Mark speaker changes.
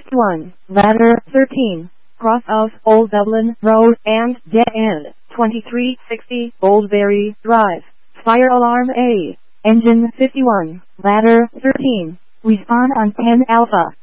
Speaker 1: 61, ladder 13, cross of Old Dublin Road and dead end, 2360 Oldbury Drive. Fire alarm A. Engine 51, ladder 13. Respond on 10 Alpha.